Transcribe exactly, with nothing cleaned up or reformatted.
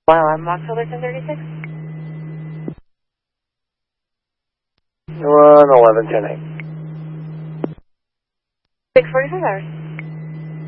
Well, I'm October ten thirty-six. one eleven ten eight. six forty-five hours.